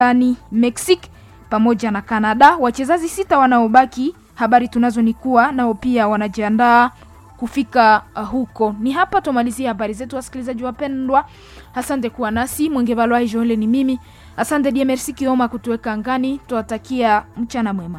Marekani, Mexico pamoja na Canada. Wachezaji 6 wanaobaki, habari tunazo ni kuwa nao pia wanajiandaa kufika huko. Ni hapa tumalizia habari zetu, wasikilizaji wapendwa. Asante kuwa nasi. Mwengevalwa Joel ni mimi. Asante die merci Kioma kutuweka angani. Tuwatakia mchana mwema.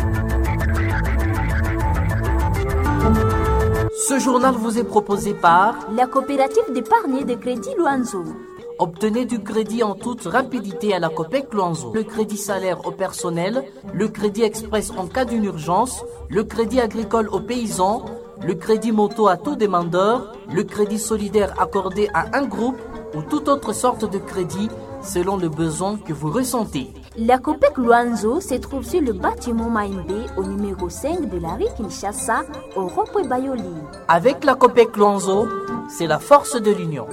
Ce journal vous est proposé par la coopérative d'épargne et de crédit Luanzo. Obtenez du crédit en toute rapidité à la Copec Luanzo. Le crédit salaire au personnel, le crédit express en cas d'une urgence, le crédit agricole aux paysans, le crédit moto à tout demandeur, le crédit solidaire accordé à un groupe ou toute autre sorte de crédit selon le besoin que vous ressentez. La Copec Luanzo se trouve sur le bâtiment Maïmbé au numéro 5 de la rue Kinshasa au rond-point Bayoli. Avec la Copec Luanzo, c'est la force de l'union.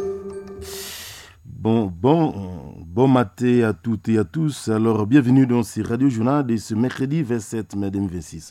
Bon matin à toutes et à tous. Alors, bienvenue dans ce Radio Journal de ce mercredi 27 mai 2026.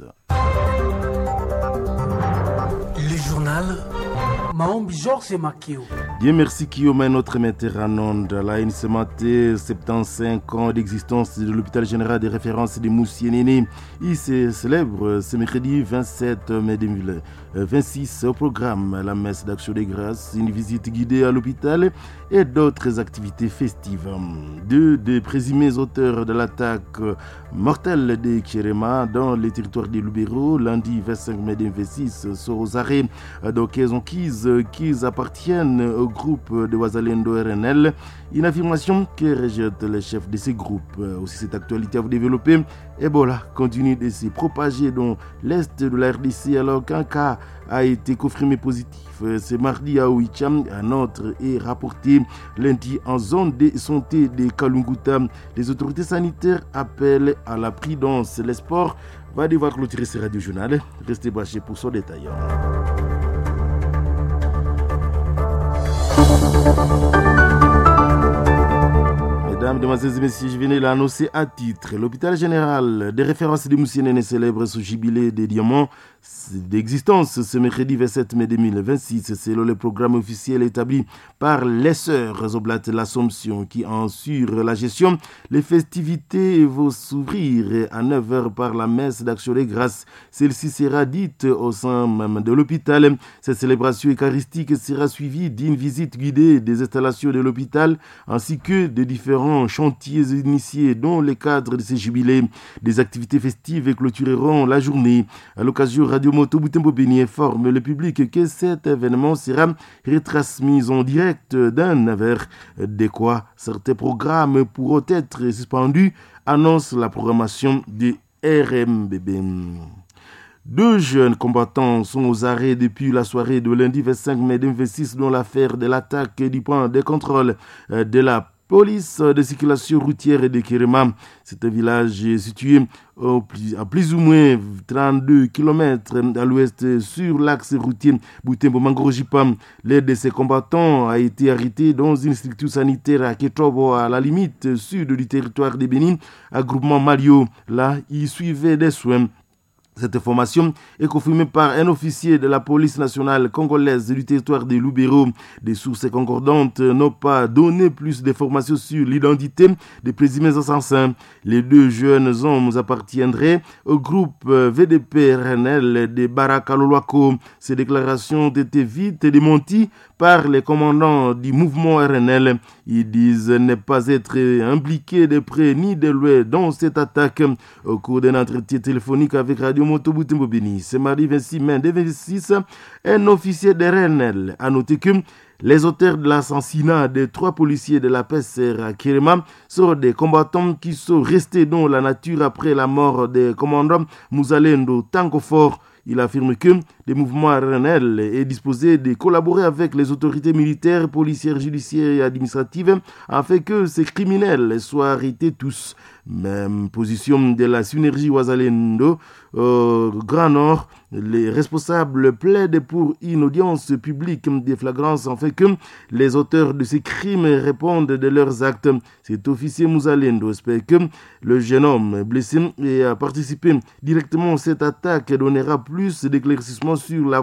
Le journal Maombi Georges Makio. Dieu merci Kioma, notre metteur en onde. La NCMAT, 75 ans d'existence de l'hôpital général de référence de Moussienene. Il se célèbre ce mercredi 27 mai 2026 au programme la messe d'action des grâces, une visite guidée à l'hôpital et d'autres activités festives. Deux des présumés auteurs de l'attaque mortelle de Kirema dans les territoires de Lubero, lundi 25 mai 2026, sont aux arrêts d'occasion qu'ils appartiennent au groupe de Wazalendo RNL, une affirmation que rejette le chef de ces groupes. Aussi cette actualité à vous développer, Ebola continue de se propager dans l'est de la RDC alors qu'un cas a été confirmé positif. Ce mardi à Ouicham, un autre est rapporté lundi en zone de santé de Kalunguta. Les autorités sanitaires appellent à la prudence. Le sport va devoir clôturer ce radio journal. Restez branchés pour son détail. Mesdames, Demoiselles et Messieurs, je venais l'annoncer à titre. L'hôpital général de référence de Moussienene célèbre ce jubilé des diamants d'existence ce mercredi 27 mai 2026. Selon le programme officiel établi par les sœurs Oblates de l'Assomption qui en assurent la gestion, les festivités vont s'ouvrir à 9h par la messe d'action des grâces. Celle-ci sera dite au sein même de l'hôpital. Cette célébration eucharistique sera suivie d'une visite guidée des installations de l'hôpital ainsi que de différents chantiers initiés dans le cadre de ces jubilés. Des activités festives clôtureront la journée. À l'occasion, Radio Moto Butembo Béni informe le public que cet événement sera retransmis en direct d'un navire, de quoi certains programmes pourront être suspendus, annonce la programmation du RMBB. 2 jeunes combattants sont aux arrêts depuis la soirée de lundi 25 mai 2026 dans l'affaire de l'attaque du point de contrôle de la police de circulation routière de Kirema. C'est un village situé à plus ou moins 32 km à l'ouest sur l'axe routier Butembo-Mangorojipa. L'un de ces combattants a été arrêté dans une structure sanitaire à Ketobo, à la limite sud du territoire de Bénin, à groupement Mario. Là, il suivait des soins. Cette information est confirmée par un officier de la police nationale congolaise du territoire de Lubero. Des sources concordantes n'ont pas donné plus d'informations sur l'identité des présumés assassins. Les 2 jeunes hommes appartiendraient au groupe VDP-RNL de Barakalolwako. Ces déclarations ont été vite démenties par les commandants du mouvement RNL. Ils disent ne pas être impliqués de près ni de loin dans cette attaque. Au cours d'un entretien téléphonique avec Radio Moto Butembo Béni, ce mardi 26 mai 2026, un officier de RNL a noté que les auteurs de l'assassinat des 3 policiers de la PSR à Kirema sont des combattants qui sont restés dans la nature après la mort des commandants Mouzalendo Tankofort. Il affirme que le mouvement RNL est disposé de collaborer avec les autorités militaires, policières, judiciaires et administratives afin que ces criminels soient arrêtés tous. Même position de la synergie Wazalendo Grand Nord. Les responsables plaident pour une audience publique des flagrances afin que les auteurs de ces crimes répondent de leurs actes. Cet officier Mouzalendo espère que le jeune homme blessé et a participé directement à cette attaque donnera plus d'éclaircissements sur la voie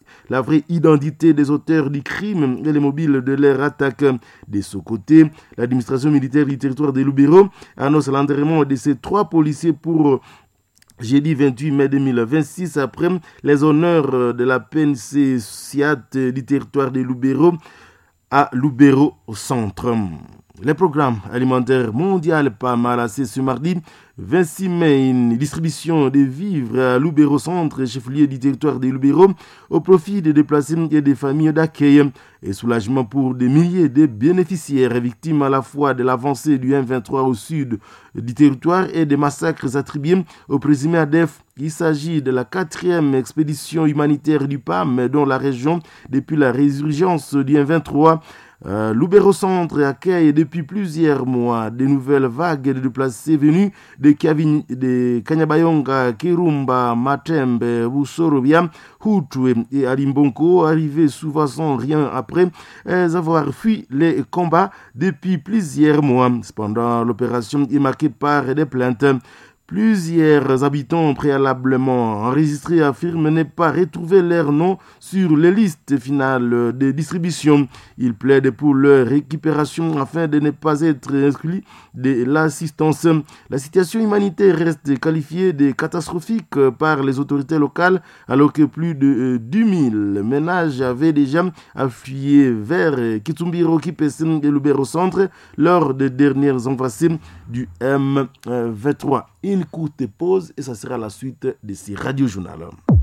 la vraie identité des auteurs du crime et les mobiles de leur attaque. De ce côté, l'administration militaire du territoire de Lubero annonce l'enterrement de ces 3 policiers pour jeudi 28 mai 2026 après les honneurs de la PNC SIAT du territoire de Lubero à Lubero au centre. Les programmes alimentaires mondiaux PAM a lancé ce mardi 26 mai une distribution de vivres à Lubero Centre, chef-lieu du territoire de Lubero, au profit des déplacés et des familles d'accueil et soulagement pour des milliers de bénéficiaires victimes à la fois de l'avancée du M23 au sud du territoire et des massacres attribués au présumé ADF. Il s'agit de la 4e expédition humanitaire du PAM dans la région depuis la résurgence du M23. Lubero Centre accueille depuis plusieurs mois de nouvelles vagues de déplacés venus de Kanyabayonga, Kirumba, Matembe, Busorobia, Hutu et Alimbonko, arrivés souvent sans rien après avoir fui les combats depuis plusieurs mois. Cependant, l'opération est marquée par des plaintes. Plusieurs habitants préalablement enregistrés affirment ne pas retrouver leur nom sur les listes finales de distribution. Ils plaident pour leur récupération afin de ne pas être exclus de l'assistance. La situation humanitaire reste qualifiée de catastrophique par les autorités locales alors que plus de 10 000 ménages avaient déjà afflué vers Kitumbiro, Kipesem et Lubero Centre lors des dernières embrassées du M23. Une courte pause et ça sera la suite de ces radio-journal.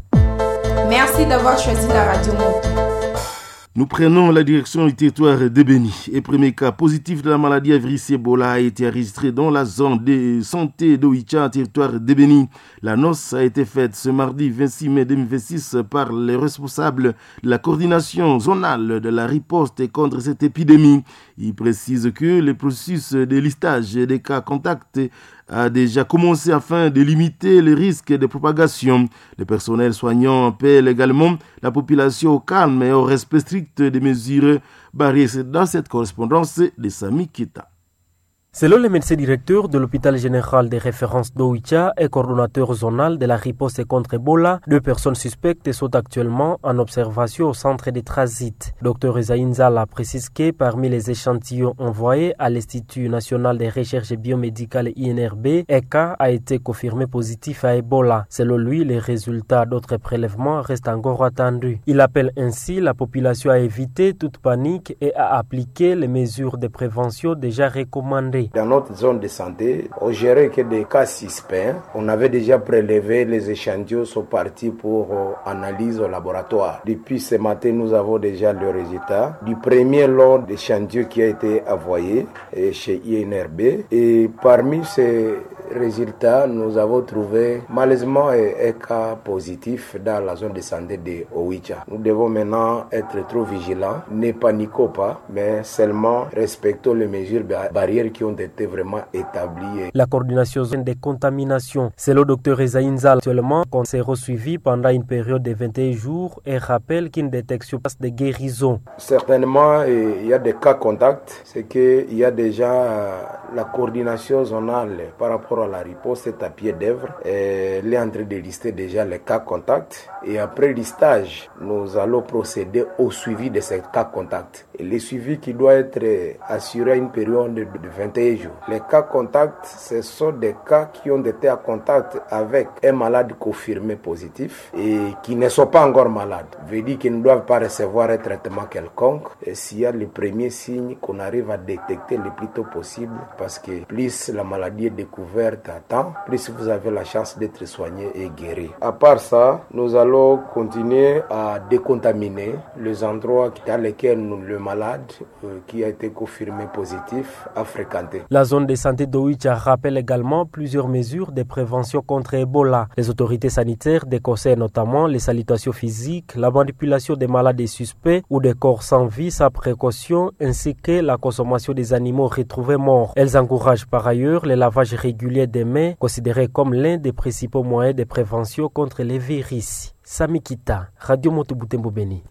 Merci d'avoir choisi la radio Moto. Nous prenons la direction du territoire de Béni. Et premier cas positif de la maladie à virus Ebola a été enregistré dans la zone de santé d'Oicha, territoire de Béni. L'annonce a été faite ce mardi 26 mai 2026 par les responsables de la coordination zonale de la riposte contre cette épidémie. Il précise que le processus de listage des cas contacts a déjà commencé afin de limiter les risques de propagation. Le personnel soignant appelle également la population au calme et au respect strict des mesures barrières. Dans cette correspondance de Sami Kita. Selon le médecin directeur de l'hôpital général de référence d'Oicha et coordonnateur zonal de la riposte contre Ebola, 2 personnes suspectes sont actuellement en observation au centre de transit. Dr Ezaïn Zala précise que parmi les échantillons envoyés à l'Institut national des recherches biomédicales INRB, ECA a été confirmé positif à Ebola. Selon lui, les résultats d'autres prélèvements restent encore attendus. Il appelle ainsi la population à éviter toute panique et à appliquer les mesures de prévention déjà recommandées. Dans notre zone de santé, on gérait que des cas suspects. On avait déjà prélevé, les échantillons sont partis pour analyse au laboratoire. Depuis ce matin, nous avons déjà le résultat du premier lot d'échantillons qui a été envoyé chez INRB. Et parmi ces résultats, nous avons trouvé malheureusement un cas positif dans la zone de santé de Oicha. Nous devons maintenant être trop vigilants, ne paniquons pas, mais seulement respectons les mesures barrières qui ont été vraiment établies. La coordination des contaminations, c'est le docteur Ezaïn Zal actuellement qu'on s'est suivi pendant une période de 21 jours et rappelle qu'une détection passe de guérison. Certainement, il y a des cas contacts, c'est qu'il y a déjà la coordination zonale par rapport à la riposte est à pied d'œuvre. Elle est en train de lister déjà les cas contacts et après listage, nous allons procéder au suivi de ces cas contacts. Et le suivi qui doit être assuré à une période de 21 jours. Les cas contacts, ce sont des cas qui ont été en contact avec un malade confirmé positif et qui ne sont pas encore malades. Veut dire qu'ils ne doivent pas recevoir un traitement quelconque. Et s'il y a les premiers signes qu'on arrive à détecter le plus tôt possible, parce que plus la maladie est découverte à temps, plus vous avez la chance d'être soigné et guéri. À part ça, nous allons continuer à décontaminer les endroits dans lesquels le malade qui a été confirmé positif a fréquenté. La zone de santé d'Oicha rappelle également plusieurs mesures de prévention contre Ebola. Les autorités sanitaires déconseillent notamment les salutations physiques, la manipulation des malades et suspects ou des corps sans vie sans précaution, ainsi que la consommation des animaux retrouvés morts. Elles encouragent par ailleurs le lavage régulier des mains, considéré comme l'un des principaux moyens de prévention contre les virus. Sami Kita, Radio Moto Butembo Beni.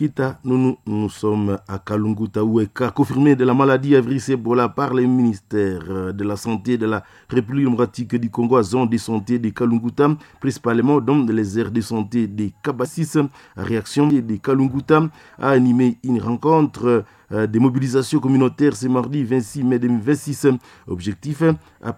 Kita, nous sommes à Kalunguta où est cas confirmé de la maladie à virus Ebola par le ministère de la Santé de la République démocratique du Congo à zone de santé de Kalunguta, principalement dans les aires de santé de Kabassis. Réaction de Kalunguta a animé une rencontre des mobilisations communautaires ce mardi 26 mai 2026. Objectif,